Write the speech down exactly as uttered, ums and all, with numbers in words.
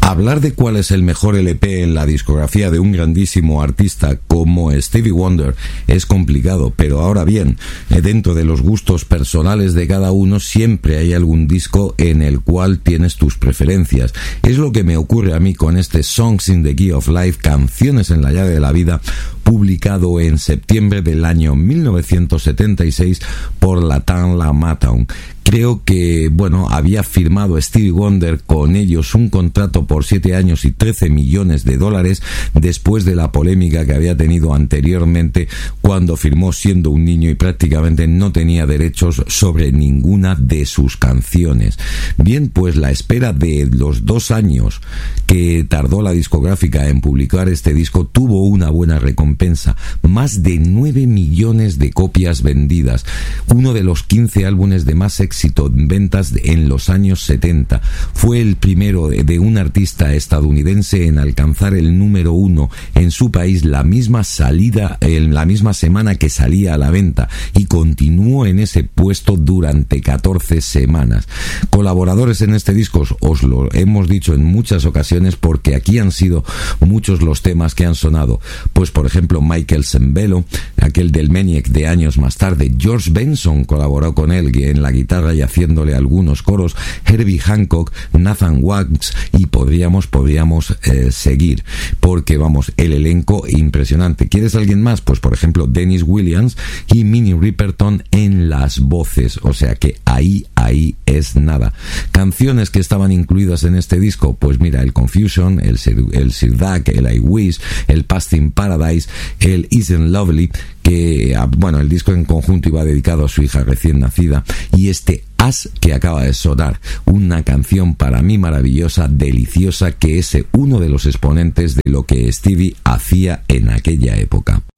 Hablar de cuál es el mejor L P en la discografía de un grandísimo artista como Stevie Wonder es complicado, pero ahora bien, dentro de los gustos personales de cada uno siempre hay algún disco en el cual tienes tus preferencias. Es lo que me ocurre a mí con este Songs in the Key of Life, Canciones en la llave de la vida, publicado en septiembre del año mil novecientos setenta y seis por la Tanla Motown. Creo que, bueno, había firmado Stevie Wonder con ellos un contrato por siete años y trece millones de dólares después de la polémica que había tenido anteriormente cuando firmó siendo un niño y prácticamente no tenía derechos sobre ninguna de sus canciones. Bien, pues la espera de los dos años que tardó la discográfica en publicar este disco tuvo una buena recompensa. Más de nueve millones de copias vendidas. Uno de los quince álbumes de más éxito en ventas en los años setenta. Fue el primero de un artista estadounidense en alcanzar el número uno en su país la misma salida, en la misma semana que salía a la venta, y continuó en ese puesto durante catorce semanas. Colaboradores en este disco, os lo hemos dicho en muchas ocasiones porque aquí han sido muchos los temas que han sonado. Pues por ejemplo Michael Sembello, aquel del Maniac de años más tarde. George Benson colaboró con él en la guitarra y haciéndole algunos coros, Herbie Hancock, Nathan Wax, y podríamos, podríamos eh, seguir, porque vamos, el elenco impresionante. ¿Quieres alguien más? Pues por ejemplo Dennis Williams y Minnie Riperton en las voces, o sea que ahí, ahí es nada. Canciones que estaban incluidas en este disco, pues mira, el Confusion, el Sir, el Sir Duck, el I Wish, el Past in Paradise, el Isn't Lovely, que, bueno, el disco en conjunto iba dedicado a su hija recién nacida, y este As que acaba de sonar, una canción para mí maravillosa, deliciosa, que es uno de los exponentes de lo que Stevie hacía en aquella época.